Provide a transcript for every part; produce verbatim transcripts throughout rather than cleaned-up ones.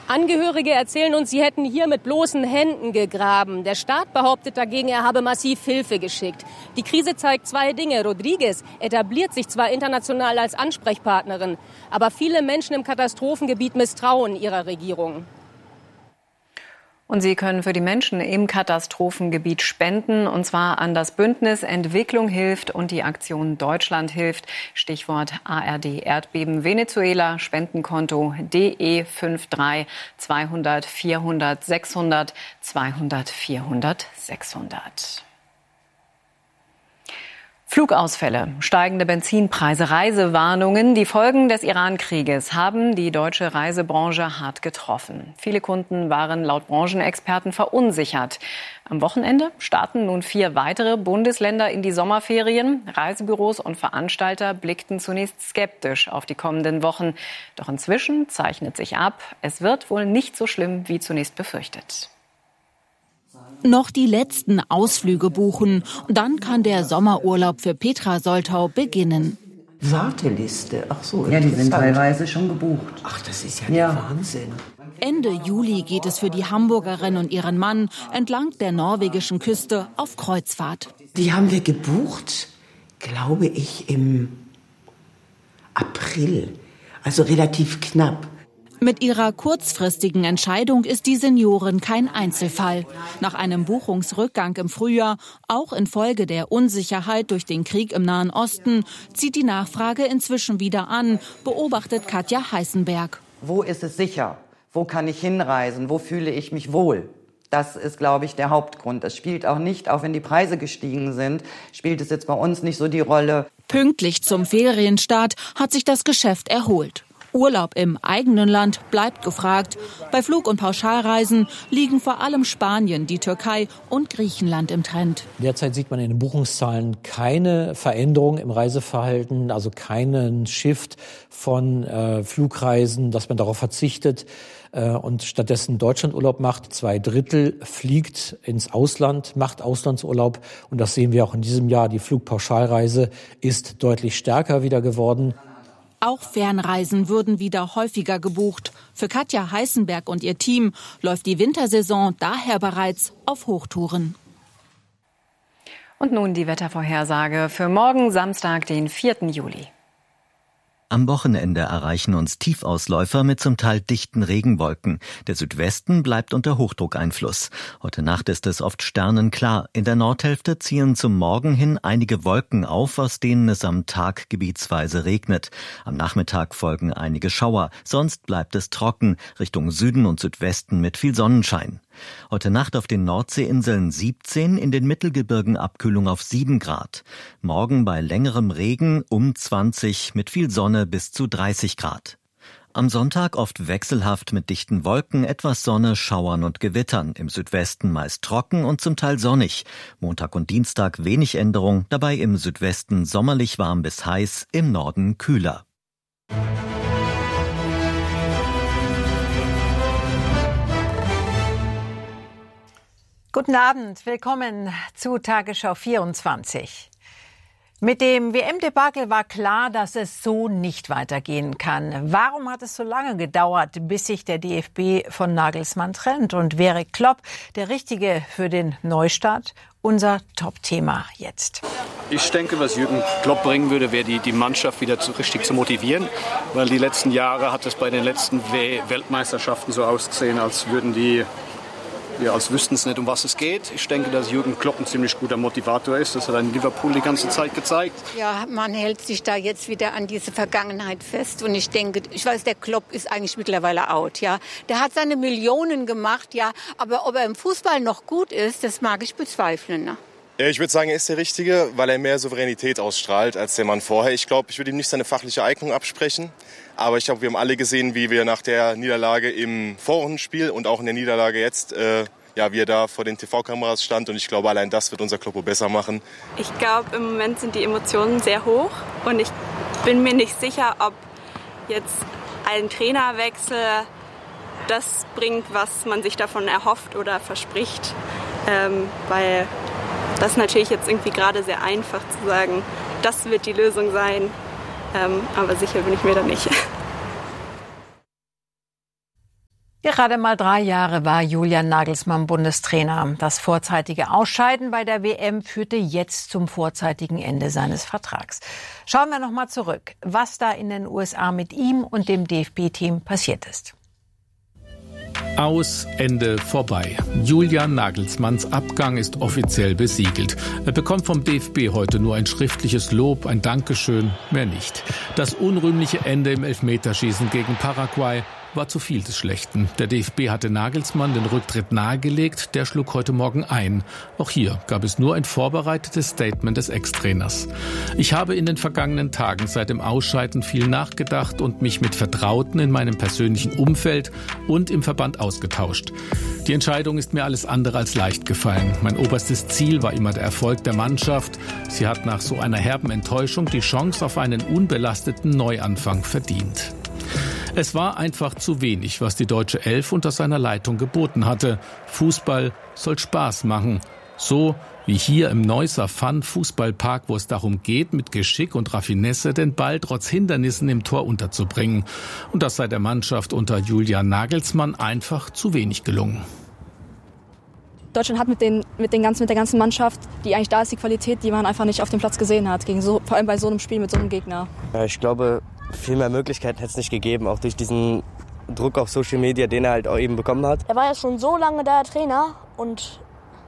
Angehörige erzählen uns, sie hätten hier mit bloßen Händen gegraben. Der Staat behauptet dagegen, er habe massiv Hilfe geschickt. Die Krise zeigt zwei Dinge. Rodriguez etabliert sich zwar international als Ansprechpartnerin, aber viele Menschen im Katastrophengebiet misstrauen ihrer Regierung. Und Sie können für die Menschen im Katastrophengebiet spenden, und zwar an das Bündnis Entwicklung hilft und die Aktion Deutschland hilft. Stichwort A R D Erdbeben Venezuela, Spendenkonto D E fünf drei zweihundert vierhundert sechshundert zweihundert vierhundert sechshundert. Flugausfälle, steigende Benzinpreise, Reisewarnungen. Die Folgen des Iran-Krieges haben die deutsche Reisebranche hart getroffen. Viele Kunden waren laut Branchenexperten verunsichert. Am Wochenende starten nun vier weitere Bundesländer in die Sommerferien. Reisebüros und Veranstalter blickten zunächst skeptisch auf die kommenden Wochen. Doch inzwischen zeichnet sich ab, es wird wohl nicht so schlimm wie zunächst befürchtet. Noch die letzten Ausflüge buchen. Dann kann der Sommerurlaub für Petra Soltau beginnen. Warteliste, ach so. Ja, die sind teilweise schon gebucht. Ach, das ist ja, ja. der Wahnsinn. Ende Juli geht es für die Hamburgerin und ihren Mann entlang der norwegischen Küste auf Kreuzfahrt. Die haben wir gebucht, glaube ich, im April. Also relativ knapp. Mit ihrer kurzfristigen Entscheidung ist die Seniorin kein Einzelfall. Nach einem Buchungsrückgang im Frühjahr, auch infolge der Unsicherheit durch den Krieg im Nahen Osten, zieht die Nachfrage inzwischen wieder an, beobachtet Katja Heißenberg. Wo ist es sicher? Wo kann ich hinreisen? Wo fühle ich mich wohl? Das ist, glaube ich, der Hauptgrund. Es spielt auch nicht, auch wenn die Preise gestiegen sind, spielt es jetzt bei uns nicht so die Rolle. Pünktlich zum Ferienstart hat sich das Geschäft erholt. Urlaub im eigenen Land bleibt gefragt. Bei Flug- und Pauschalreisen liegen vor allem Spanien, die Türkei und Griechenland im Trend. Derzeit sieht man in den Buchungszahlen keine Veränderung im Reiseverhalten, also keinen Shift von äh, Flugreisen, dass man darauf verzichtet äh, und stattdessen Deutschlandurlaub macht. Zwei Drittel fliegt ins Ausland, macht Auslandsurlaub, und das sehen wir auch in diesem Jahr. Die Flugpauschalreise ist deutlich stärker wieder geworden. Auch Fernreisen würden wieder häufiger gebucht. Für Katja Heißenberg und ihr Team läuft die Wintersaison daher bereits auf Hochtouren. Und nun die Wettervorhersage für morgen Samstag, den vierten Juli. Am Wochenende erreichen uns Tiefausläufer mit zum Teil dichten Regenwolken. Der Südwesten bleibt unter Hochdruckeinfluss. Heute Nacht ist es oft sternenklar. In der Nordhälfte ziehen zum Morgen hin einige Wolken auf, aus denen es am Tag gebietsweise regnet. Am Nachmittag folgen einige Schauer. Sonst bleibt es trocken, Richtung Süden und Südwesten mit viel Sonnenschein. Heute Nacht auf den Nordseeinseln siebzehn, in den Mittelgebirgen Abkühlung auf sieben Grad. Morgen bei längerem Regen um zwanzig, mit viel Sonne bis zu dreißig Grad. Am Sonntag oft wechselhaft mit dichten Wolken, etwas Sonne, Schauern und Gewittern. Im Südwesten meist trocken und zum Teil sonnig. Montag und Dienstag wenig Änderung, dabei im Südwesten sommerlich warm bis heiß, im Norden kühler. Guten Abend, willkommen zu Tagesschau vierundzwanzig. Mit dem W M-Debakel war klar, dass es so nicht weitergehen kann. Warum hat es so lange gedauert, bis sich der D F B von Nagelsmann trennt? Und wäre Klopp der Richtige für den Neustart? Unser Top-Thema jetzt. Ich denke, was Jürgen Klopp bringen würde, wäre die, die Mannschaft wieder zu, richtig zu motivieren. Weil die letzten Jahre hat es bei den letzten Weltmeisterschaften so ausgesehen, als würden die... Ja, als wüssten es nicht, um was es geht. Ich denke, dass Jürgen Klopp ein ziemlich guter Motivator ist. Das hat er in Liverpool die ganze Zeit gezeigt. Ja, man hält sich da jetzt wieder an diese Vergangenheit fest. Und ich denke, ich weiß, der Klopp ist eigentlich mittlerweile out. Ja, der hat seine Millionen gemacht, ja. Aber ob er im Fußball noch gut ist, das mag ich bezweifeln. Ne? Ja, ich würde sagen, er ist der Richtige, weil er mehr Souveränität ausstrahlt als der Mann vorher. Ich glaube, ich würde ihm nicht seine fachliche Eignung absprechen. Aber ich glaube, wir haben alle gesehen, wie wir nach der Niederlage im Vorrundenspiel und auch in der Niederlage jetzt, äh, ja, wie er da vor den T V-Kameras stand. Und ich glaube, allein das wird unser Kloppo besser machen. Ich glaube, im Moment sind die Emotionen sehr hoch. Und ich bin mir nicht sicher, ob jetzt ein Trainerwechsel das bringt, was man sich davon erhofft oder verspricht. Ähm, weil das ist natürlich jetzt irgendwie gerade sehr einfach zu sagen, das wird die Lösung sein. Ähm, aber sicher bin ich mir da nicht. Gerade mal drei Jahre war Julian Nagelsmann Bundestrainer. Das vorzeitige Ausscheiden bei der W M führte jetzt zum vorzeitigen Ende seines Vertrags. Schauen wir noch mal zurück, was da in den U S A mit ihm und dem D F B-Team passiert ist. Aus, Ende, vorbei. Julian Nagelsmanns Abgang ist offiziell besiegelt. Er bekommt vom D F B heute nur ein schriftliches Lob, ein Dankeschön, mehr nicht. Das unrühmliche Ende im Elfmeterschießen gegen Paraguay war zu viel des Schlechten. Der D F B hatte Nagelsmann den Rücktritt nahegelegt, der schlug heute Morgen ein. Auch hier gab es nur ein vorbereitetes Statement des Ex-Trainers. Ich habe in den vergangenen Tagen seit dem Ausscheiden viel nachgedacht und mich mit Vertrauten in meinem persönlichen Umfeld und im Verband ausgetauscht. Die Entscheidung ist mir alles andere als leicht gefallen. Mein oberstes Ziel war immer der Erfolg der Mannschaft. Sie hat nach so einer herben Enttäuschung die Chance auf einen unbelasteten Neuanfang verdient. Es war einfach zu wenig, was die deutsche Elf unter seiner Leitung geboten hatte. Fußball soll Spaß machen. So wie hier im Neusser Fun Fußballpark, wo es darum geht, mit Geschick und Raffinesse den Ball trotz Hindernissen im Tor unterzubringen. Und das sei der Mannschaft unter Julian Nagelsmann einfach zu wenig gelungen. Deutschland hat mit, den, mit, den ganzen, mit der ganzen Mannschaft, die eigentlich da ist, die Qualität, die man einfach nicht auf dem Platz gesehen hat. Gegen so, vor allem bei so einem Spiel mit so einem Gegner. Ja, ich glaube, viel mehr Möglichkeiten hätte es nicht gegeben, auch durch diesen Druck auf Social Media, den er halt auch eben bekommen hat. Er war ja schon so lange der Trainer und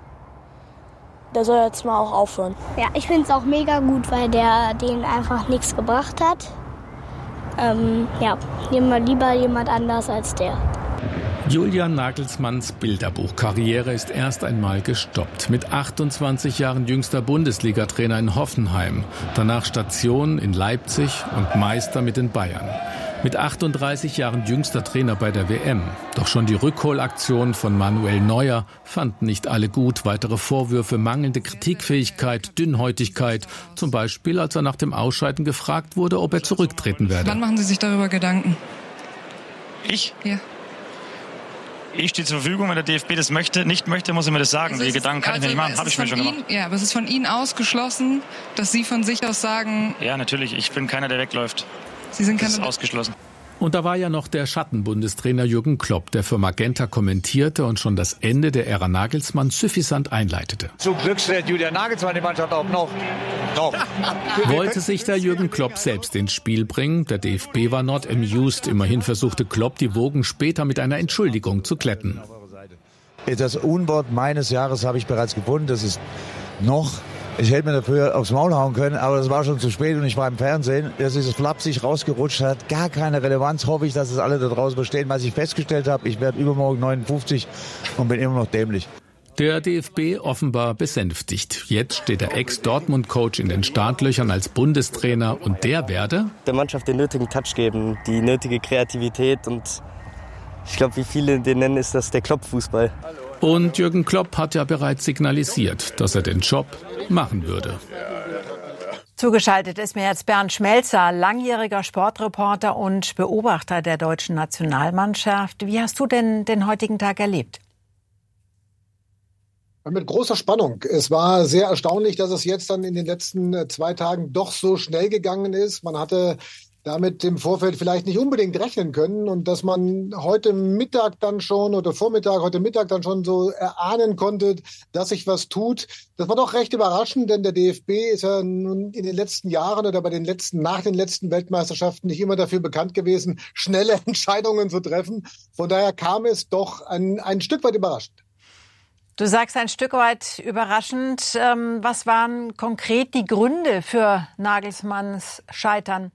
der soll jetzt mal auch aufhören. Ja, ich finde es auch mega gut, weil der denen einfach nichts gebracht hat. Ähm, ja, lieber jemand anders als der. Julian Nagelsmanns Bilderbuchkarriere ist erst einmal gestoppt. Mit achtundzwanzig Jahren jüngster Bundesliga-Trainer in Hoffenheim. Danach Station in Leipzig und Meister mit den Bayern. Mit achtunddreißig Jahren jüngster Trainer bei der W M. Doch schon die Rückholaktion von Manuel Neuer fanden nicht alle gut. Weitere Vorwürfe, mangelnde Kritikfähigkeit, Dünnhäutigkeit. Zum Beispiel, als er nach dem Ausscheiden gefragt wurde, ob er zurücktreten werde. Wann machen Sie sich darüber Gedanken? Ich? Ja. Ich stehe zur Verfügung, wenn der D F B das möchte, nicht möchte, muss er mir das sagen. Also die Gedanken kann also ich mir nicht machen, habe ich mir schon Ihnen, gemacht. Ja, aber es ist von Ihnen ausgeschlossen, dass Sie von sich aus sagen... Ja, natürlich, ich bin keiner, der wegläuft. Sie sind das ist ausgeschlossen. Und da war ja noch der Schattenbundestrainer Jürgen Klopp, der für Magenta kommentierte und schon das Ende der Ära Nagelsmann suffisant einleitete. Zum Glück stellt Julian Nagelsmann die Mannschaft auch noch. noch. Wollte sich der Jürgen Klopp selbst ins Spiel bringen? Der D F B war not amused. Immerhin versuchte Klopp, die Wogen später mit einer Entschuldigung zu glätten. Das Unwort meines Jahres habe ich bereits gefunden. Das ist noch... Ich hätte mir dafür aufs Maul hauen können, aber das war schon zu spät und ich war im Fernsehen. Dass dieses flapsig rausgerutscht hat, gar keine Relevanz. Hoffe ich, dass es alle da draußen verstehen. Was ich festgestellt habe, ich werde übermorgen neunundfünfzig und bin immer noch dämlich. Der D F B offenbar besänftigt. Jetzt steht der Ex-Dortmund-Coach in den Startlöchern als Bundestrainer und der werde der Mannschaft den nötigen Touch geben, die nötige Kreativität und ich glaube, wie viele den nennen, ist das der Klopp-Fußball. Und Jürgen Klopp hat ja bereits signalisiert, dass er den Job machen würde. Zugeschaltet ist mir jetzt Bernd Schmelzer, langjähriger Sportreporter und Beobachter der deutschen Nationalmannschaft. Wie hast du denn den heutigen Tag erlebt? Mit großer Spannung. Es war sehr erstaunlich, dass es jetzt dann in den letzten zwei Tagen doch so schnell gegangen ist. Man hatte damit im Vorfeld vielleicht nicht unbedingt rechnen können und dass man heute Mittag dann schon oder Vormittag, heute Mittag dann schon so erahnen konnte, dass sich was tut. Das war doch recht überraschend, denn der D F B ist ja nun in den letzten Jahren oder bei den letzten, nach den letzten Weltmeisterschaften nicht immer dafür bekannt gewesen, schnelle Entscheidungen zu treffen. Von daher kam es doch ein, ein Stück weit überraschend. Du sagst ein Stück weit überraschend. Was waren konkret die Gründe für Nagelsmanns Scheitern?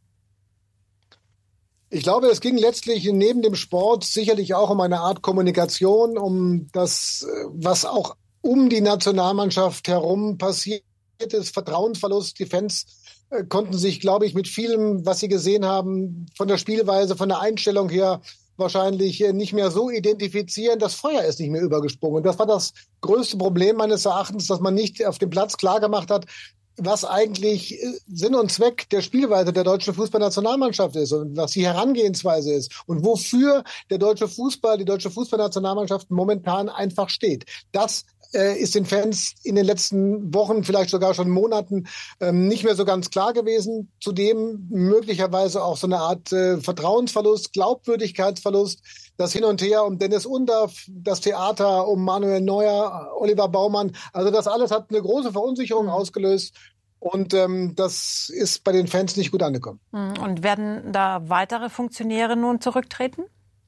Ich glaube, es ging letztlich neben dem Sport sicherlich auch um eine Art Kommunikation, um das, was auch um die Nationalmannschaft herum passiert ist, Vertrauensverlust. Die Fans konnten sich, glaube ich, mit vielem, was sie gesehen haben, von der Spielweise, von der Einstellung her wahrscheinlich nicht mehr so identifizieren. Das Feuer ist nicht mehr übergesprungen. Das war das größte Problem meines Erachtens, dass man nicht auf dem Platz klargemacht hat, was eigentlich Sinn und Zweck der Spielweise der deutschen Fußballnationalmannschaft ist und was die Herangehensweise ist und wofür der deutsche Fußball, die deutsche Fußballnationalmannschaft momentan einfach steht. Das äh, ist den Fans in den letzten Wochen, vielleicht sogar schon Monaten, ähm, nicht mehr so ganz klar gewesen. Zudem möglicherweise auch so eine Art äh, Vertrauensverlust, Glaubwürdigkeitsverlust. Das Hin und Her um Dennis Undaff, das Theater um Manuel Neuer, Oliver Baumann. Also das alles hat eine große Verunsicherung ausgelöst. Und ähm, das ist bei den Fans nicht gut angekommen. Und werden da weitere Funktionäre nun zurücktreten?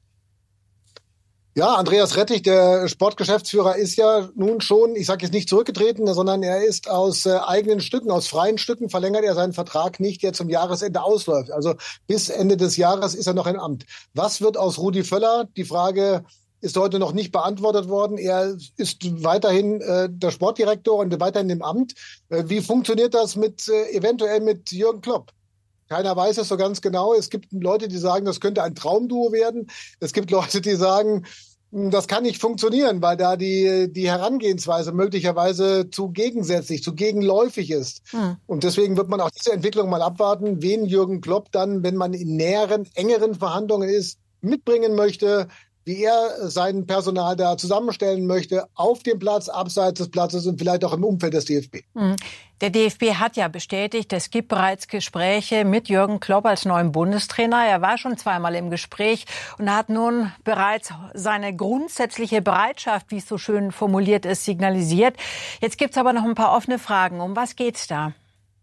Ja, Andreas Rettich, der Sportgeschäftsführer, ist ja nun schon, ich sage jetzt nicht zurückgetreten, sondern er ist aus äh, eigenen Stücken, aus freien Stücken, verlängert er seinen Vertrag nicht, der zum Jahresende ausläuft. Also bis Ende des Jahres ist er noch im Amt. Was wird aus Rudi Völler? Die Frage ist heute noch nicht beantwortet worden. Er ist weiterhin äh, der Sportdirektor und weiterhin im Amt. Äh, wie funktioniert das mit äh, eventuell mit Jürgen Klopp? Keiner weiß es so ganz genau. Es gibt Leute, die sagen, das könnte ein Traumduo werden. Es gibt Leute, die sagen, das kann nicht funktionieren, weil da die, die Herangehensweise möglicherweise zu gegensätzlich, zu gegenläufig ist. Hm. Und deswegen wird man auch diese Entwicklung mal abwarten, wen Jürgen Klopp dann, wenn man in näheren, engeren Verhandlungen ist, mitbringen möchte, wie er sein Personal da zusammenstellen möchte, auf dem Platz, abseits des Platzes und vielleicht auch im Umfeld des D F B. Der D F B hat ja bestätigt, es gibt bereits Gespräche mit Jürgen Klopp als neuem Bundestrainer. Er war schon zweimal im Gespräch und hat nun bereits seine grundsätzliche Bereitschaft, wie es so schön formuliert ist, signalisiert. Jetzt gibt's aber noch ein paar offene Fragen. Um was geht's da?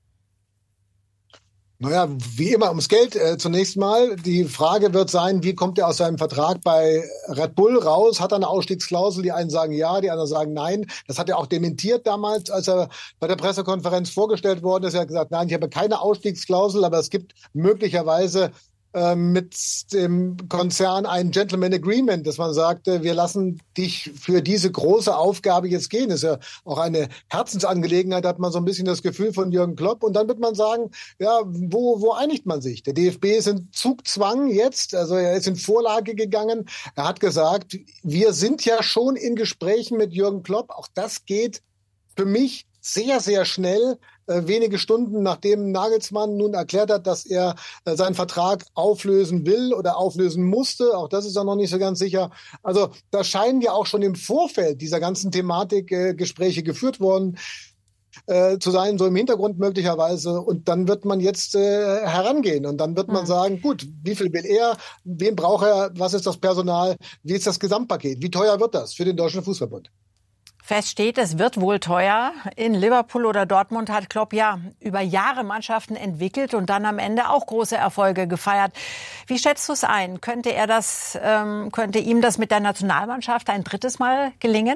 Naja, wie immer ums Geld äh, zunächst mal. Die Frage wird sein, wie kommt er aus seinem Vertrag bei Red Bull raus? Hat er eine Ausstiegsklausel? Die einen sagen ja, die anderen sagen nein. Das hat er auch dementiert damals, als er bei der Pressekonferenz vorgestellt worden ist. Er hat gesagt, nein, ich habe keine Ausstiegsklausel, aber es gibt möglicherweise äh, mit dem Konzern ein Gentleman Agreement, dass man sagt, äh, wir lassen dich für diese große Aufgabe jetzt gehen. Das ist ja auch eine Herzensangelegenheit, hat man so ein bisschen das Gefühl von Jürgen Klopp. Und dann wird man sagen, ja, wo, wo einigt man sich? Der D F B ist in Zugzwang jetzt, also er ist in Vorlage gegangen. Er hat gesagt, wir sind ja schon in Gesprächen mit Jürgen Klopp. Auch das geht für mich sehr, sehr schnell. Äh, wenige Stunden nachdem Nagelsmann nun erklärt hat, dass er äh, seinen Vertrag auflösen will oder auflösen musste. Auch das ist ja noch nicht so ganz sicher. Also da scheinen ja auch schon im Vorfeld dieser ganzen Thematik äh, Gespräche geführt worden äh, zu sein, so im Hintergrund möglicherweise. Und dann wird man jetzt äh, herangehen und dann wird man mhm. sagen, gut, wie viel will er, wen braucht er, was ist das Personal, wie ist das Gesamtpaket, wie teuer wird das für den Deutschen Fußballbund? Fest steht, es wird wohl teuer. In Liverpool oder Dortmund hat Klopp ja über Jahre Mannschaften entwickelt und dann am Ende auch große Erfolge gefeiert. Wie schätzt du es ein? Könnte er das, ähm, könnte ihm das mit der Nationalmannschaft ein drittes Mal gelingen?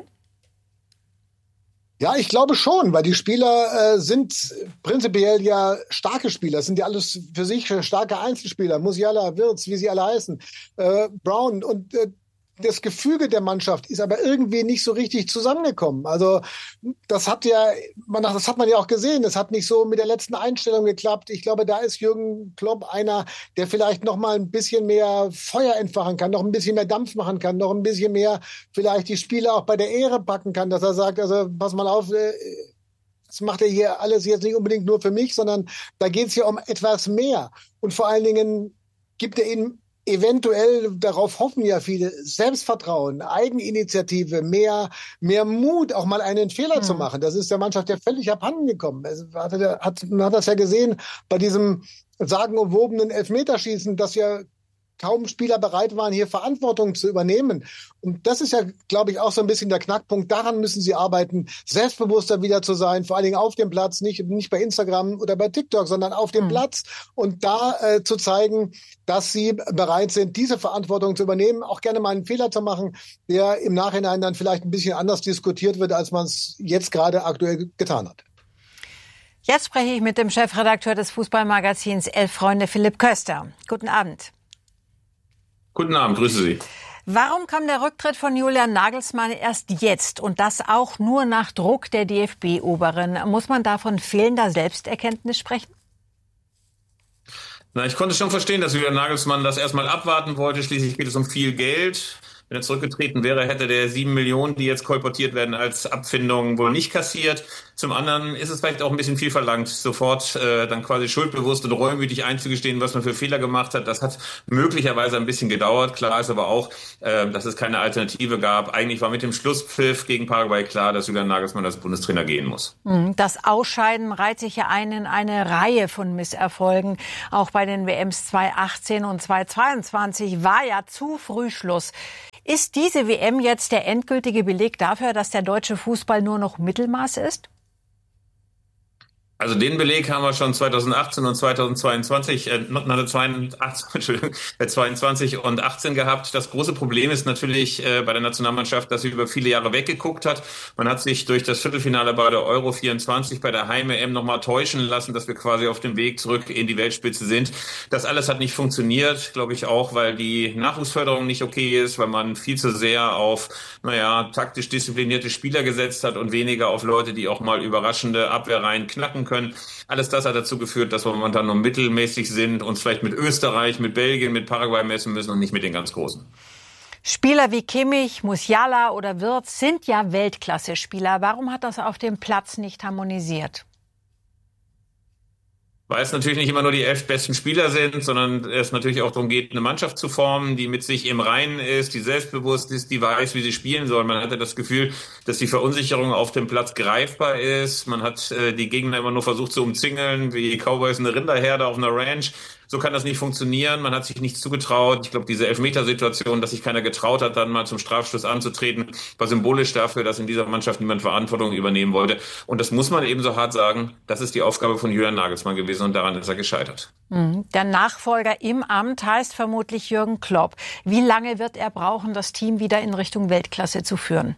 Ja, ich glaube schon, weil die Spieler äh, sind prinzipiell ja starke Spieler. Das sind ja alles für sich starke Einzelspieler. Musiala, Wirtz, wie sie alle heißen, äh, Brown und äh, das Gefüge der Mannschaft ist aber irgendwie nicht so richtig zusammengekommen. Also das hat ja, man, das hat man ja auch gesehen. Das hat nicht so mit der letzten Einstellung geklappt. Ich glaube, da ist Jürgen Klopp einer, der vielleicht noch mal ein bisschen mehr Feuer entfachen kann, noch ein bisschen mehr Dampf machen kann, noch ein bisschen mehr vielleicht die Spieler auch bei der Ehre packen kann, dass er sagt, also pass mal auf, das macht er hier alles jetzt nicht unbedingt nur für mich, sondern da geht es ja um etwas mehr. Und vor allen Dingen gibt er ihnen eventuell, darauf hoffen ja viele, Selbstvertrauen, Eigeninitiative, mehr, mehr Mut, auch mal einen Fehler mhm. zu machen. Das ist der Mannschaft ja völlig abhanden gekommen. Es hat, hat, man hat das ja gesehen bei diesem sagenumwobenen Elfmeterschießen, dass ja kaum Spieler bereit waren, hier Verantwortung zu übernehmen. Und das ist ja, glaube ich, auch so ein bisschen der Knackpunkt. Daran müssen sie arbeiten, selbstbewusster wieder zu sein, vor allen Dingen auf dem Platz, nicht, nicht bei Instagram oder bei TikTok, sondern auf dem mhm. Platz und da äh, zu zeigen, dass sie bereit sind, diese Verantwortung zu übernehmen, auch gerne mal einen Fehler zu machen, der im Nachhinein dann vielleicht ein bisschen anders diskutiert wird, als man es jetzt gerade aktuell getan hat. Jetzt spreche ich mit dem Chefredakteur des Fußballmagazins Elf Freunde, Philipp Köster. Guten Abend. Guten Abend, grüße Sie. Warum kam der Rücktritt von Julian Nagelsmann erst jetzt und das auch nur nach Druck der D F B-Oberin? Muss man da von fehlender Selbsterkenntnis sprechen? Na, ich konnte schon verstehen, dass Julian Nagelsmann das erstmal abwarten wollte. Schließlich geht es um viel Geld. Wenn er zurückgetreten wäre, hätte der sieben Millionen, die jetzt kolportiert werden, als Abfindung wohl nicht kassiert. Zum anderen ist es vielleicht auch ein bisschen viel verlangt, sofort äh, dann quasi schuldbewusst und reumütig einzugestehen, was man für Fehler gemacht hat. Das hat möglicherweise ein bisschen gedauert. Klar ist aber auch, äh, dass es keine Alternative gab. Eigentlich war mit dem Schlusspfiff gegen Paraguay klar, dass Julian Nagelsmann als Bundestrainer gehen muss. Das Ausscheiden reiht sich ja ein in eine Reihe von Misserfolgen. Auch bei den W Ms zweitausendachtzehn und zweitausendzweiundzwanzig war ja zu früh Schluss. Ist diese W M jetzt der endgültige Beleg dafür, dass der deutsche Fußball nur noch Mittelmaß ist? Also den Beleg haben wir schon zweitausendachtzehn und zweitausendzweiundzwanzig, äh, zweiundzwanzig und achtzehn gehabt. Das große Problem ist natürlich äh, bei der Nationalmannschaft, dass sie über viele Jahre weggeguckt hat. Man hat sich durch das Viertelfinale bei der Euro vierundzwanzig bei der Heim-E M nochmal täuschen lassen, dass wir quasi auf dem Weg zurück in die Weltspitze sind. Das alles hat nicht funktioniert, glaube ich auch, weil die Nachwuchsförderung nicht okay ist, weil man viel zu sehr auf, naja, taktisch disziplinierte Spieler gesetzt hat und weniger auf Leute, die auch mal überraschende Abwehrreihen knacken können. Alles das hat dazu geführt, dass wir momentan nur mittelmäßig sind, uns vielleicht mit Österreich, mit Belgien, mit Paraguay messen müssen und nicht mit den ganz Großen. Spieler wie Kimmich, Musiala oder Wirtz sind ja Weltklasse-Spieler. Warum hat das auf dem Platz nicht harmonisiert? Weil es natürlich nicht immer nur die elf besten Spieler sind, sondern es natürlich auch darum geht, eine Mannschaft zu formen, die mit sich im Reinen ist, die selbstbewusst ist, die weiß, wie sie spielen soll. Man hatte das Gefühl, dass die Verunsicherung auf dem Platz greifbar ist. Man hat äh, die Gegner immer nur versucht zu umzingeln, wie Cowboys eine Rinderherde auf einer Ranch. So kann das nicht funktionieren. Man hat sich nichts zugetraut. Ich glaube, diese Elfmetersituation, dass sich keiner getraut hat, dann mal zum Strafstoß anzutreten, war symbolisch dafür, dass in dieser Mannschaft niemand Verantwortung übernehmen wollte. Und das muss man eben so hart sagen. Das ist die Aufgabe von Julian Nagelsmann gewesen und daran ist er gescheitert. Der Nachfolger im Amt heißt vermutlich Jürgen Klopp. Wie lange wird er brauchen, das Team wieder in Richtung Weltklasse zu führen?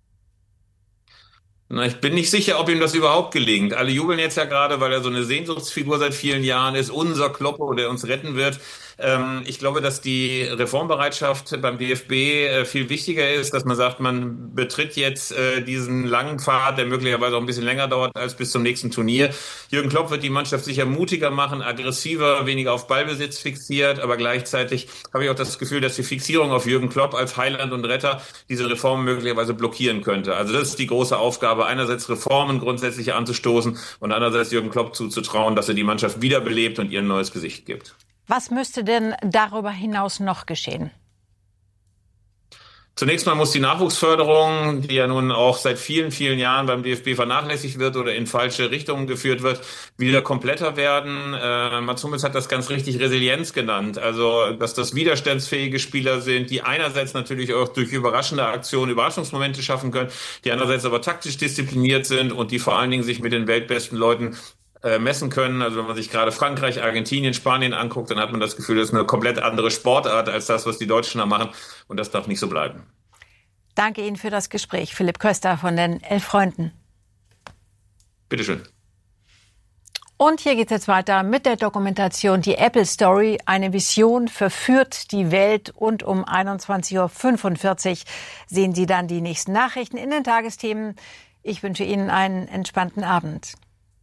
Na, ich bin nicht sicher, ob ihm das überhaupt gelingt. Alle jubeln jetzt ja gerade, weil er so eine Sehnsuchtsfigur seit vielen Jahren ist, unser Kloppo, der uns retten wird. Ähm, ich glaube, dass die Reformbereitschaft beim D F B äh, viel wichtiger ist, dass man sagt, man betritt jetzt äh, diesen langen Pfad, der möglicherweise auch ein bisschen länger dauert als bis zum nächsten Turnier. Jürgen Klopp wird die Mannschaft sicher mutiger machen, aggressiver, weniger auf Ballbesitz fixiert, aber gleichzeitig habe ich auch das Gefühl, dass die Fixierung auf Jürgen Klopp als Heiland und Retter diese Reform möglicherweise blockieren könnte. Also das ist die große Aufgabe, einerseits Reformen grundsätzlich anzustoßen und andererseits Jürgen Klopp zuzutrauen, dass er die Mannschaft wiederbelebt und ihr ein neues Gesicht gibt. Was müsste denn darüber hinaus noch geschehen? Zunächst mal muss die Nachwuchsförderung, die ja nun auch seit vielen, vielen Jahren beim D F B vernachlässigt wird oder in falsche Richtungen geführt wird, wieder kompletter werden. Äh, Mats Hummels hat das ganz richtig Resilienz genannt. Also, dass das widerstandsfähige Spieler sind, die einerseits natürlich auch durch überraschende Aktionen Überraschungsmomente schaffen können, die andererseits aber taktisch diszipliniert sind und die vor allen Dingen sich mit den weltbesten Leuten messen können. Also wenn man sich gerade Frankreich, Argentinien, Spanien anguckt, dann hat man das Gefühl, das ist eine komplett andere Sportart als das, was die Deutschen da machen. Und das darf nicht so bleiben. Danke Ihnen für das Gespräch, Philipp Köster von den Elf Freunden. Bitteschön. Und hier geht es jetzt weiter mit der Dokumentation Die Apple Story. Eine Vision verführt die Welt. Und um einundzwanzig Uhr fünfundvierzig sehen Sie dann die nächsten Nachrichten in den Tagesthemen. Ich wünsche Ihnen einen entspannten Abend.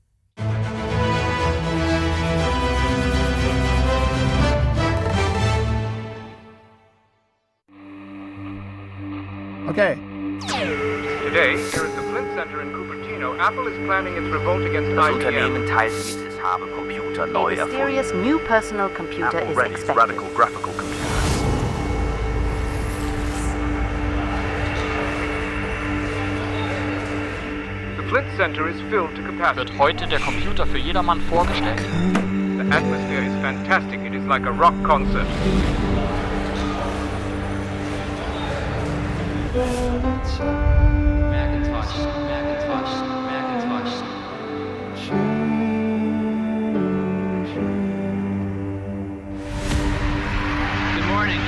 Okay. Today, here at the Flint Center in Cupertino, Apple is planning its revolt against Das I B M. Unternehmen teilt mit, es habe Computer neu A mysterious new personal computer Apple is readies expected. radical graphical computers. The Flint Center is filled to capacity. Wird heute der Computer für jedermann vorgestellt? The atmosphere is fantastic. It is like a rock concert. Macintosh, Macintosh, Macintosh. Good morning.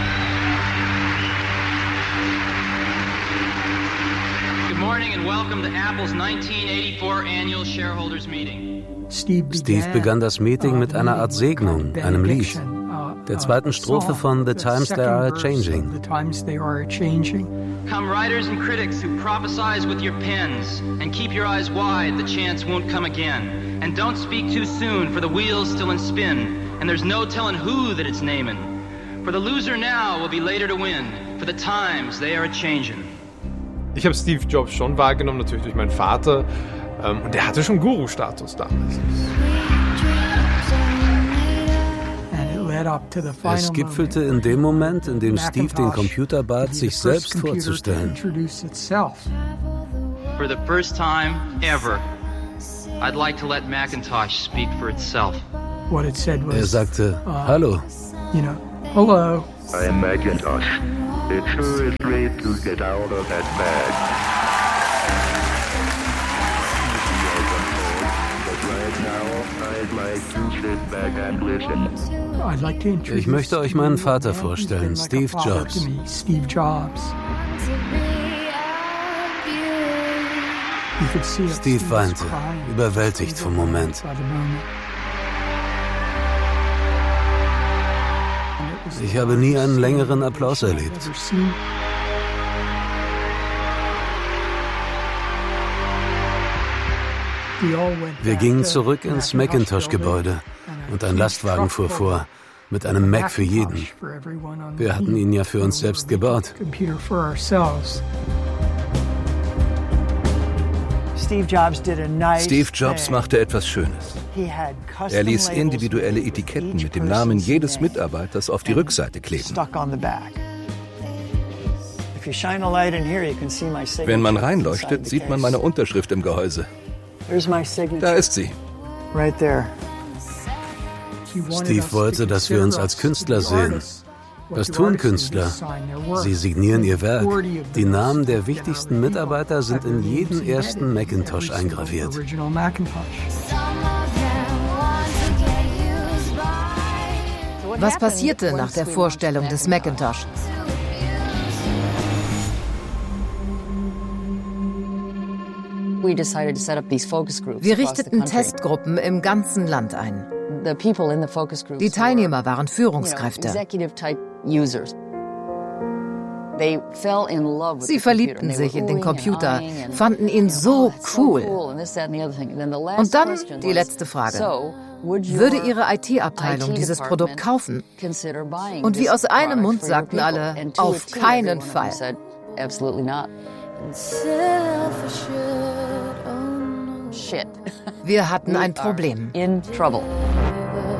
Good morning and welcome to Apple's nineteen eighty-four annual shareholders meeting. Steve begann das Meeting mit einer Art Segnung, einem Lied, der zweiten Strophe von The Times They Are Changing. Come writers and critics who prophesize with your pens, and keep your eyes wide, the chance won't come again. And don't speak too soon, for the wheel's still in spin, and there's no telling who that it's naming. For the loser now will be later to win. for the times they are a-changin'. Ich habe Steve Jobs schon wahrgenommen, natürlich durch meinen Vater. Ähm, und der hatte schon Guru-Status damals. Es gipfelte in dem Moment, in dem Steve den Computer bat, sich selbst vorzustellen. For the first time ever, I'd like to let Macintosh speak for itself. Er sagte, hallo. Hello. I am Macintosh. It sure is great to get out of that bag. But right now, I'd like to sit back and listen. Ich möchte euch meinen Vater vorstellen, Steve Jobs. Steve Jobs. Steve weinte, überwältigt vom Moment. Ich habe nie einen längeren Applaus erlebt. Wir gingen zurück ins Macintosh-Gebäude und ein Lastwagen fuhr vor, mit einem Mac für jeden. Wir hatten ihn ja für uns selbst gebaut. Steve Jobs machte etwas Schönes. Er ließ individuelle Etiketten mit dem Namen jedes Mitarbeiters auf die Rückseite kleben. Wenn man reinleuchtet, sieht man meine Unterschrift im Gehäuse. Da ist sie. Steve wollte, dass wir uns als Künstler sehen. Was tun Künstler? Sie signieren ihr Werk. Die Namen der wichtigsten Mitarbeiter sind in jeden ersten Macintosh eingraviert. Was passierte nach der Vorstellung des Macintosh? Wir richteten Testgruppen im ganzen Land ein. Die Teilnehmer waren Führungskräfte. Sie verliebten sich in den Computer, fanden ihn so cool. Und dann die letzte Frage. Würde Ihre I T-Abteilung dieses Produkt kaufen? Und wie aus einem Mund sagten alle, auf keinen Fall. Wir hatten ein Problem.